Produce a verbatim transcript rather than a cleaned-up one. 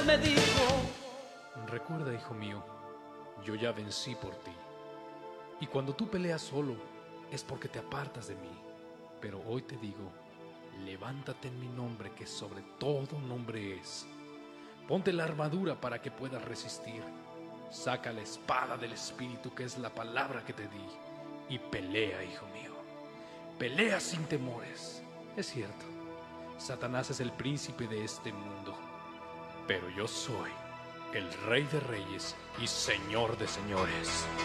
me dijo: recuerda, hijo mío, yo ya vencí por ti. Y cuando tú peleas solo, es porque te apartas de mí. Pero hoy te digo, levántate en mi nombre, que sobre todo nombre es. Ponte la armadura para que puedas resistir. Saca la espada del Espíritu, que es la palabra que te di, y pelea, hijo mío. Pelea sin temores. Es cierto, Satanás es el príncipe de este mundo, pero yo soy el Rey de Reyes y Señor de Señores.